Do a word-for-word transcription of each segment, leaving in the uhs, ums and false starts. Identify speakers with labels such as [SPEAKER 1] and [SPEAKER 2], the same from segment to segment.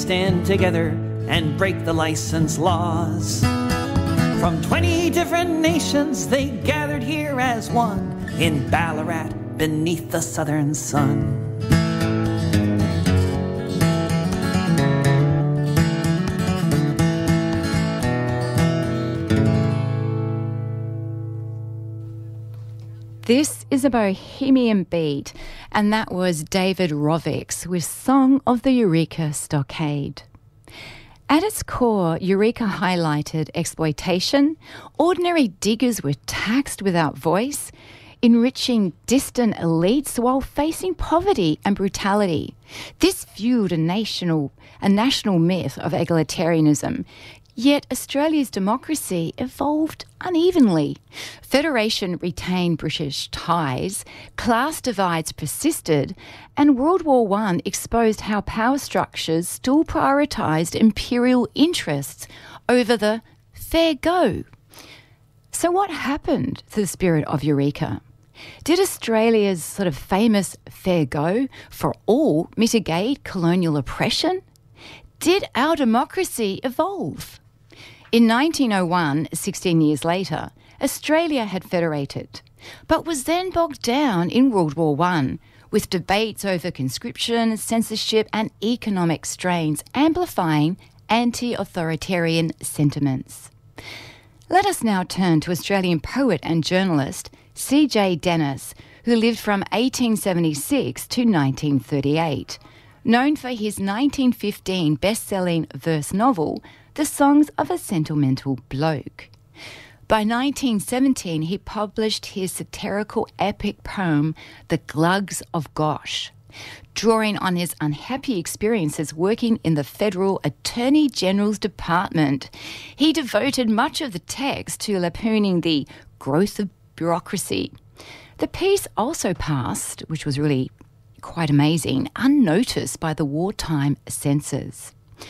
[SPEAKER 1] stand together and break the license laws. From twenty different nations, they gathered here as one in Ballarat beneath the southern sun.
[SPEAKER 2] This is a Bohemian beat, and that was David Rovics with Song of the Eureka Stockade. At its core, Eureka highlighted exploitation. Ordinary diggers were taxed without voice, enriching distant elites while facing poverty and brutality. This fueled a national, a national myth of egalitarianism. Yet Australia's democracy evolved unevenly. Federation retained British ties, class divides persisted, and World War One exposed how power structures still prioritised imperial interests over the fair go. So what happened to the spirit of Eureka? Did Australia's sort of famous fair go for all mitigate colonial oppression? Did our democracy evolve? In nineteen oh one, sixteen years later, Australia had federated, but was then bogged down in World War One, with debates over conscription, censorship and economic strains amplifying anti-authoritarian sentiments. Let us now turn to Australian poet and journalist C J Denis, who lived from eighteen seventy-six to nineteen thirty-eight. Known for his nineteen fifteen best-selling verse novel, The Songs of a Sentimental Bloke. By nineteen seventeen, he published his satirical epic poem, The Glugs of Gosh. Drawing on his unhappy experiences working in the Federal Attorney General's Department, he devoted much of the text to lampooning the growth of bureaucracy. The piece also passed, which was really quite amazing, unnoticed by the wartime censors.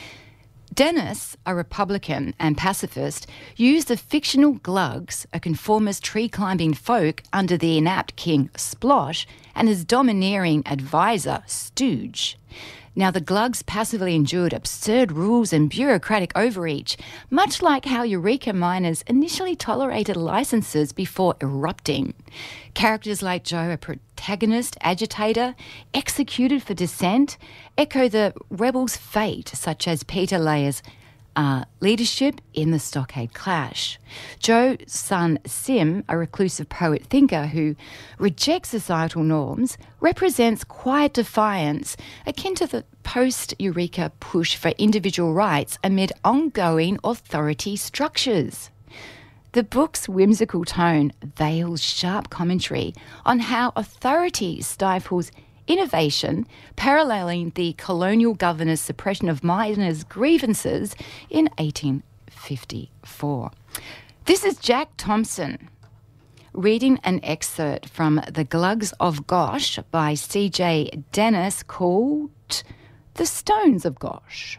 [SPEAKER 2] Denis, a Republican and pacifist, used the fictional Glugs, a conformist tree-climbing folk under the inept King Splosh, and his domineering advisor, Stooge. Now, the Glugs passively endured absurd rules and bureaucratic overreach, much like how Eureka miners initially tolerated licenses before erupting. Characters like Joe, a protagonist, agitator, executed for dissent, echo the rebels' fate, such as Peter Layer's Uh, leadership in the Stockade Clash. Joe's son Sim, a reclusive poet-thinker who rejects societal norms, represents quiet defiance akin to the post-Eureka push for individual rights amid ongoing authority structures. The book's whimsical tone veils sharp commentary on how authority stifles innovation, paralleling the colonial governor's suppression of miners' grievances in eighteen fifty-four. This is Jack Thompson reading an excerpt from The Glugs of Gosh by C J Denis called The Stones of Gosh.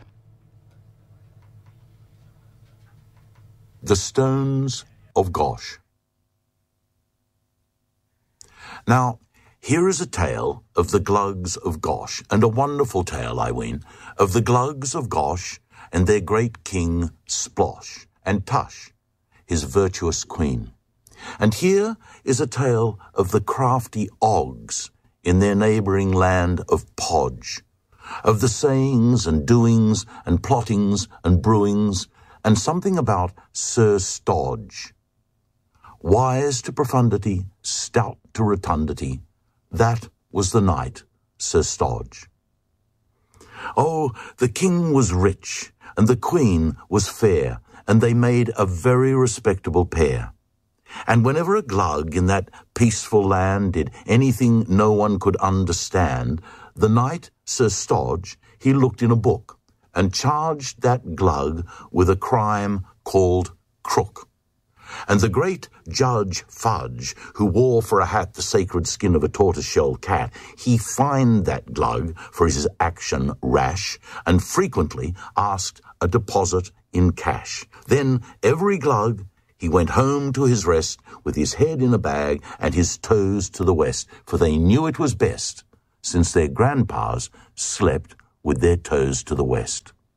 [SPEAKER 3] The Stones of Gosh. Now, here is a tale of the Glugs of Gosh, and a wonderful tale, I ween, of the Glugs of Gosh and their great king Splosh, and Tush, his virtuous queen. And here is a tale of the crafty Oggs in their neighbouring land of Podge, of the sayings and doings and plottings and brewings, and something about Sir Stodge. Wise to profundity, stout to rotundity, that was the knight, Sir Stodge. Oh, the king was rich, and the queen was fair, and they made a very respectable pair. And whenever a glug in that peaceful land did anything no one could understand, the knight, Sir Stodge, he looked in a book, and charged that glug with a crime called crook. And the great Judge Fudge, who wore for a hat the sacred skin of a tortoise-shell cat, he fined that glug for his action rash, and frequently asked a deposit in cash. Then every glug, he went home to his rest, with his head in a bag and his toes to the west, for they knew it was best, since their grandpas slept with their toes to the west.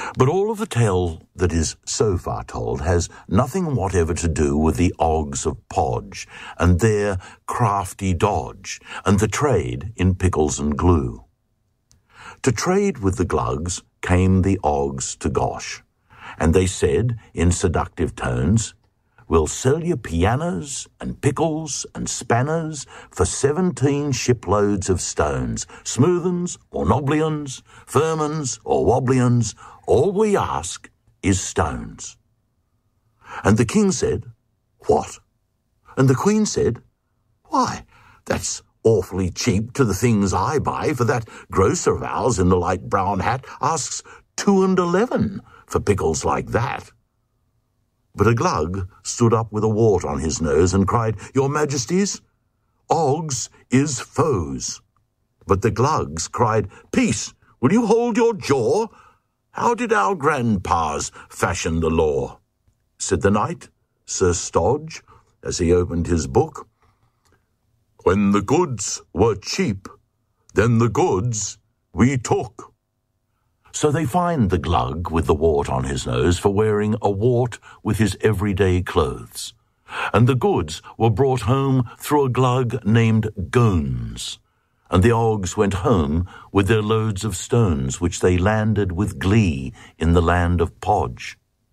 [SPEAKER 3] But all of the tale that is so far told has nothing whatever to do with the Oggs of Podge and their crafty dodge and the trade in pickles and glue. To trade with the Glugs came the Oggs to Gosh, and they said in seductive tones, "We'll sell you pianos and pickles and spanners for seventeen shiploads of stones, smooth uns or knobbly uns, firm uns or wobbly uns. All we ask is stones." And the king said, "What?" And the queen said, "Why, that's awfully cheap to the things I buy, for that grocer of ours in the light brown hat asks two and eleven for pickles like that." But a Glug stood up with a wart on his nose and cried, "Your Majesties, Oggs is foes." But the Glugs cried, "Peace, will you hold your jaw? How did our grandpas fashion the law?" Said the knight, Sir Stodge, as he opened his book, "When the goods were cheap, then the goods we took." So they fined the Glug with the wart on his nose for wearing a wart with his everyday clothes, and the goods were brought home through a Glug named Gones, and the Oggs went home with their loads of stones, which they landed with glee in the land of Podge.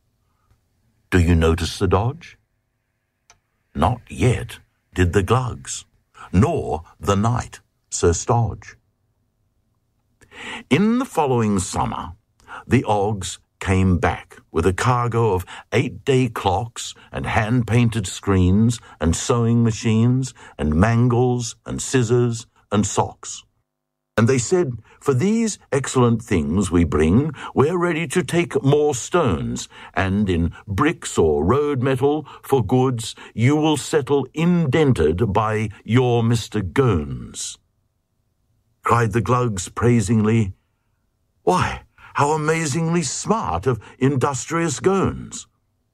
[SPEAKER 3] Do you notice the dodge? Not yet did the Glugs, nor the knight, Sir Stodge. In the following summer, the Oggs came back with a cargo of eight-day clocks and hand-painted screens and sewing machines and mangles and scissors and socks. And they said, "For these excellent things we bring, we're ready to take more stones, and in bricks or road metal for goods you will settle indented by your Mister Gones." Cried the Glugs praisingly, "Why, how amazingly smart of industrious Gones!"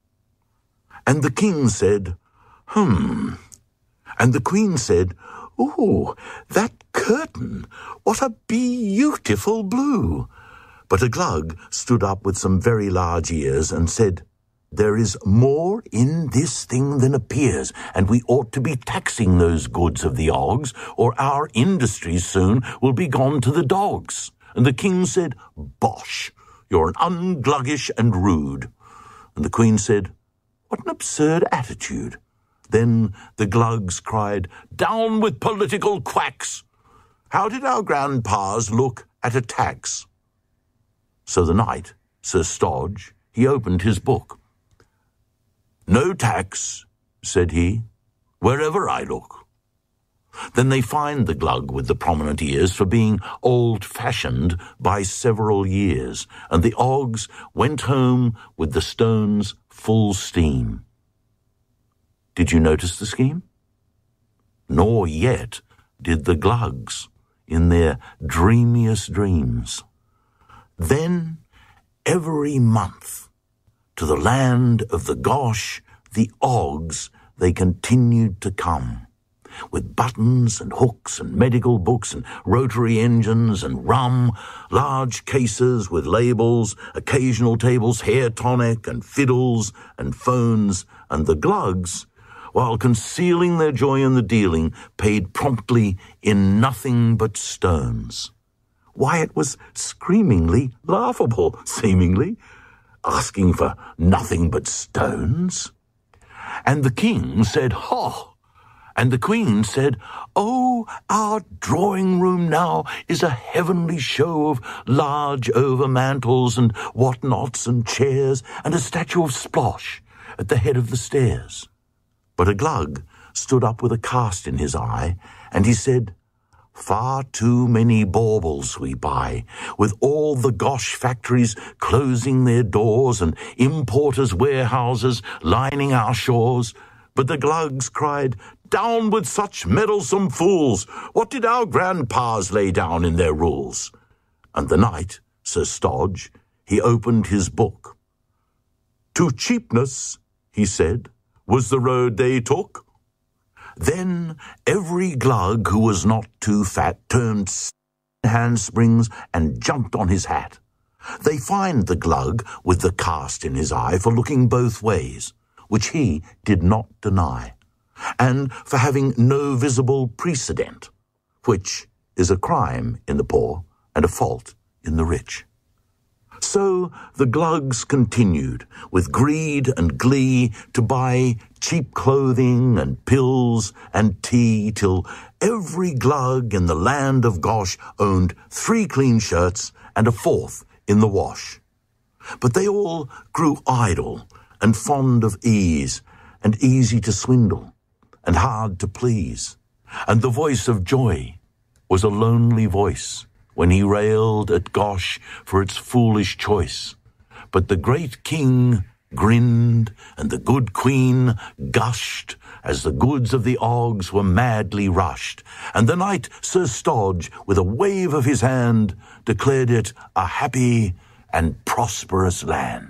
[SPEAKER 3] And the king said, "Hmm." And the queen said, "Ooh, that curtain, what a beautiful blue." But a Glug stood up with some very large ears and said, "There is more in this thing than appears, and we ought to be taxing those goods of the Oggs, or our industries soon will be gone to the dogs." And the king said, "Bosh, you're an ungluggish and rude." And the queen said, "What an absurd attitude." Then the Glugs cried, "Down with political quacks! How did our grandpas look at a tax?" So the knight, Sir Stodge, he opened his book. "No tax," said he, "wherever I look." Then they fined the Glug with the prominent ears for being old-fashioned by several years, and the Oggs went home with the stones full steam. Did you notice the scheme? Nor yet did the Glugs in their dreamiest dreams. Then, every month, to the land of the Gosh, the Oggs, they continued to come, with buttons and hooks and medical books and rotary engines and rum, large cases with labels, occasional tables, hair tonic and fiddles and phones, and the Glugs, while concealing their joy in the dealing, paid promptly in nothing but stones. Why, it was screamingly laughable, seemingly, asking for nothing but stones. And the king said, "Ho!" And the queen said, "Oh, our drawing-room now is a heavenly show of large overmantels and whatnots and chairs and a statue of Splosh at the head of the stairs." But a Glug stood up with a cast in his eye, and he said, "Far too many baubles we buy, with all the Gosh factories closing their doors and importers' warehouses lining our shores." But the Glugs cried, "Down with such meddlesome fools! What did our grandpas lay down in their rules?" And the knight, Sir Stodge, he opened his book. "To cheapness," he said, "was the road they took." Then every Glug who was not too fat turned handsprings and jumped on his hat. They fined the Glug with the cast in his eye for looking both ways, which he did not deny, and for having no visible precedent, which is a crime in the poor and a fault in the rich. So the Glugs continued, with greed and glee, to buy cheap clothing and pills and tea, till every Glug in the land of Gosh owned three clean shirts and a fourth in the wash. But they all grew idle and fond of ease, and easy to swindle, and hard to please. And the voice of Joy was a lonely voice, when he railed at Gosh for its foolish choice. But the great king grinned, and the good queen gushed, as the goods of the Oggs were madly rushed, and the knight Sir Stodge, with a wave of his hand, declared it a happy and prosperous land.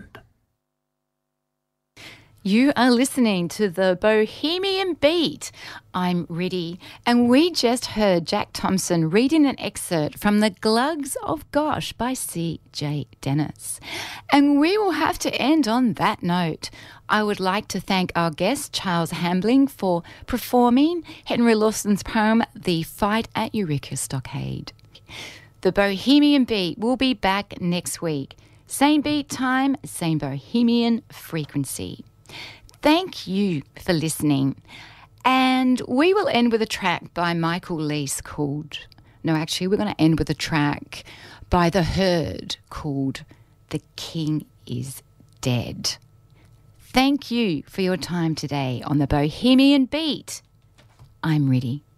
[SPEAKER 2] You are listening to the Bohemian Beat. I'm Riddy, and we just heard Jack Thompson reading an excerpt from The Glugs of Gosh by C J Dennis. And we will have to end on that note. I would like to thank our guest, Charles Hambling, for performing Henry Lawson's poem, The Fight at Eureka Stockade. The Bohemian Beat will be back next week. Same beat time, same Bohemian frequency. Thank you for listening. And we will end with a track by Michael Leese called, no, actually, we're going to end with a track by The Herd called The King is Dead. Thank you for your time today on the Bohemian Beat. I'm Riddy.